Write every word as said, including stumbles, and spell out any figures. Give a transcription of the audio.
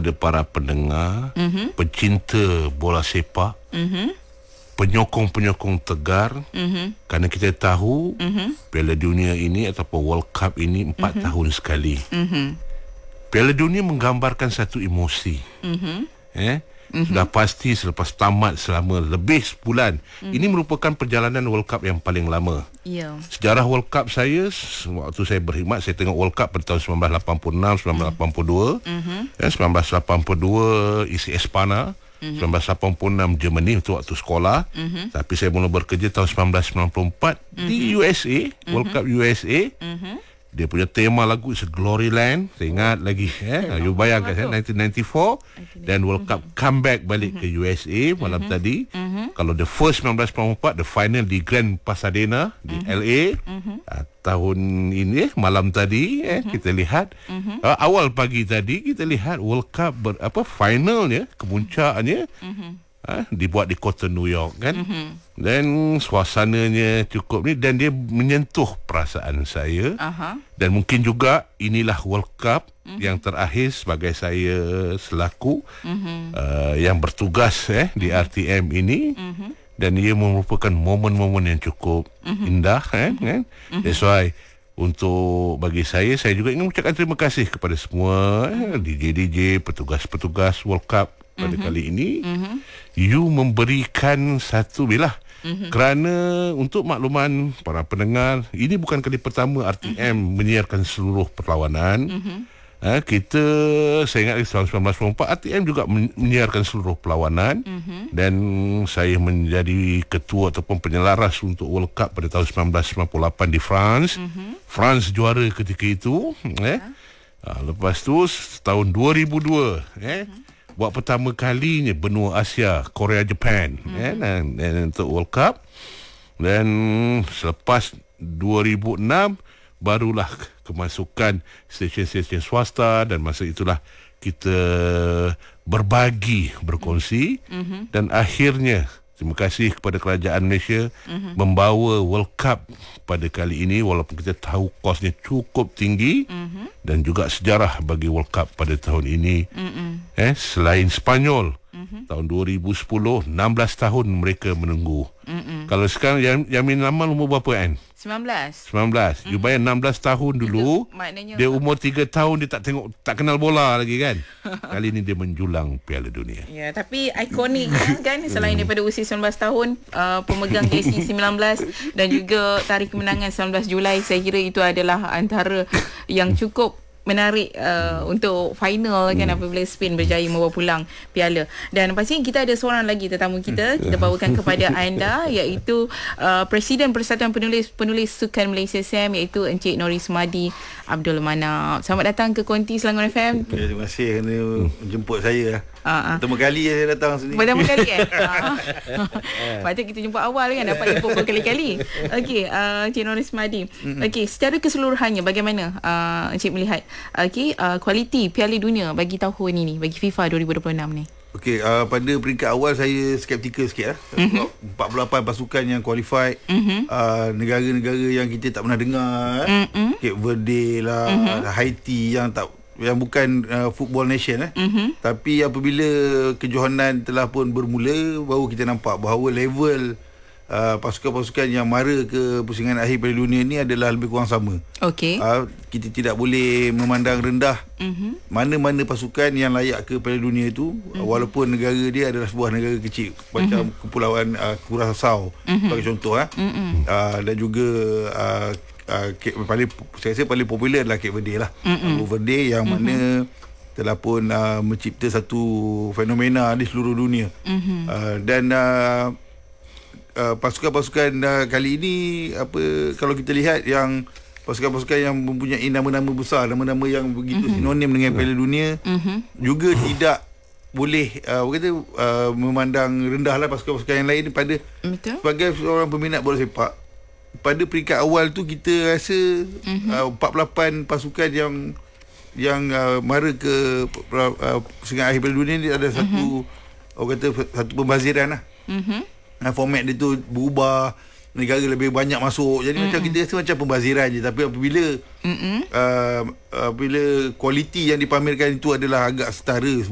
kepada para pendengar, mm-hmm. pecinta bola sepak, mm-hmm. penyokong-penyokong tegar, mm-hmm. kerana kita tahu mm-hmm. Piala Dunia ini ataupun World Cup ini empat mm-hmm. tahun sekali. Mm-hmm. Piala Dunia menggambarkan satu emosi. Mm-hmm. Eh? Mm-hmm. Sudah pasti selepas tamat selama lebih sebulan. Mm-hmm. Ini merupakan perjalanan World Cup yang paling lama. Yeah. Sejarah World Cup saya, waktu saya berkhidmat, saya tengok World Cup pada tahun sembilan belas lapan puluh enam, sembilan belas lapan puluh dua. Mm-hmm. Ya, sembilan belas lapan puluh dua isi Espana. Mm-hmm. sembilan belas lapan puluh enam Germany untuk waktu sekolah. Mm-hmm. Tapi saya mula bekerja tahun sembilan belas sembilan puluh empat mm-hmm. di U S A, mm-hmm. World Cup U S A. Mm-hmm. Dia punya tema lagu is Glory Land. Saya ingat lagi eh? You bayangkan eh? nineteen ninety-four. Dan World Cup mm-hmm. comeback balik mm-hmm. ke U S A malam mm-hmm. tadi. Mm-hmm. Kalau the first sembilan belas sembilan puluh empat, the final di Grand Pasadena di mm-hmm. L A. Mm-hmm. uh, Tahun ini eh, malam tadi eh, mm-hmm. kita lihat mm-hmm. uh, awal pagi tadi kita lihat World Cup ber, apa finalnya, kemuncaknya mm-hmm. uh, dibuat di kota New York kan. Mm-hmm. Dan suasananya cukup ni, dan dia menyentuh perasaan saya. Uh-huh. Dan mungkin juga inilah World Cup uh-huh. yang terakhir sebagai saya selaku uh-huh. uh, yang bertugas eh di R T M ini. Uh-huh. Dan ia merupakan momen-momen yang cukup uh-huh. indah eh, uh-huh. kan. Uh-huh. That's why untuk bagi saya, saya juga ingin mengucapkan terima kasih kepada semua eh, D J D J, petugas-petugas World Cup pada uh-huh. kali ini. Uh-huh. You memberikan satu bilah. Mm-hmm. Kerana untuk makluman para pendengar, ini bukan kali pertama R T M mm-hmm. menyiarkan seluruh perlawanan. Mm-hmm. Ha, kita, saya ingat tahun sembilan belas sembilan puluh empat R T M juga menyiarkan seluruh perlawanan. Mm-hmm. Dan saya menjadi ketua ataupun penyelaras untuk World Cup pada tahun sembilan belas sembilan puluh lapan di France. Mm-hmm. France juara ketika itu. Eh. Ha, lepas tu tahun dua ribu dua eh. Mm-hmm. buat pertama kalinya benua Asia, Korea, Japan mm-hmm. eh, dan, dan untuk World Cup. Dan selepas dua ribu enam barulah kemasukan stesen-stesen swasta, dan masa itulah kita berbagi, berkongsi mm-hmm. dan akhirnya terima kasih kepada kerajaan Malaysia mm-hmm. membawa World Cup pada kali ini, walaupun kita tahu kosnya cukup tinggi mm-hmm. dan juga sejarah bagi World Cup pada tahun ini. Mm-hmm. Eh, selain Spanyol mm-hmm. tahun dua ribu sepuluh, enam belas tahun mereka menunggu. Mm-hmm. Kalau sekarang Yam, Yamin Amal umur berapa kan? sembilan belas. sembilan belas. Mm-hmm. You bayar enam belas tahun dulu. Itu, dia umur tiga tahun, dia tak tengok, tak kenal bola lagi kan. Kali ini dia menjulang Piala Dunia. Ya, tapi ikonik kan, selain daripada usia sembilan belas tahun, uh, pemegang jersey sembilan belas dan juga tarikh kemenangan sembilan belas Julai, saya kira itu adalah antara yang cukup menarik uh, untuk final kan, hmm. apabila Spain berjaya membawa pulang piala. Dan pasti kita ada seorang lagi tetamu kita kita bawakan kepada anda, iaitu uh, Presiden Persatuan Penulis Penulis Sukan Malaysia S A M, iaitu Encik Nori Sumadi Abdul Manap. Selamat datang ke Konti Selangor F M. Ya, terima kasih kerana menjemput saya. Uh-huh. Pertama kali saya datang sini. Pertama kali kan? Patut kita jumpa awal kan, dapat info berkali-kali. Okey, uh, Encik Nori Sumadi. Okey, secara keseluruhannya bagaimana uh, Encik melihat Okey, uh, kualiti Piala Dunia bagi tahun ini, bagi FIFA dua ribu dua puluh enam ni? Okey, uh, pada peringkat awal saya skeptikal sikit lah. Mm-hmm. empat puluh lapan pasukan yang qualified, mm-hmm. uh, negara-negara yang kita tak pernah dengar, mm-hmm. Cape Verde lah, mm-hmm. Haiti yang tak, yang bukan uh, football nation eh. Mm-hmm. Tapi apabila kejohanan telah pun bermula, baru kita nampak bahawa level Uh, pasukan-pasukan yang mara ke pusingan akhir Piala Dunia ni adalah lebih kurang sama. Okey. Uh, kita tidak boleh memandang rendah mm-hmm. mana-mana pasukan yang layak ke Piala Dunia itu, mm-hmm. walaupun negara dia adalah sebuah negara kecil macam mm-hmm. Kepulauan uh, Curaçao mm-hmm. sebagai contoh eh. Mm-hmm. Uh, dan juga uh, uh, paling saya rasa paling popular adalah Cape Verde lah. Mm-hmm. Cape Verde yang mm-hmm. mana telah pun uh, mencipta satu fenomena di seluruh dunia. Mm-hmm. Uh, dan uh, Uh, pasukan-pasukan uh, kali ini, apa, kalau kita lihat yang pasukan-pasukan yang mempunyai nama-nama besar, nama-nama yang begitu mm-hmm. sinonim dengan Piala Dunia, mm-hmm. juga tidak boleh uh, kata uh, memandang rendahlah pasukan-pasukan yang lain. Pada Betul. Sebagai seorang peminat bola sepak, pada peringkat awal tu kita rasa mm-hmm. uh, empat puluh lapan pasukan yang yang uh, mara ke uh, pusingan akhir Piala Dunia ni ada mm-hmm. satu, orang kata satu pembaziran lah. Mm-hmm. Format dia tu berubah, negara lebih banyak masuk, jadi mm-hmm. macam kita rasa macam pembaziran je. Tapi apabila mm-hmm. uh, apabila kualiti yang dipamerkan itu adalah agak setara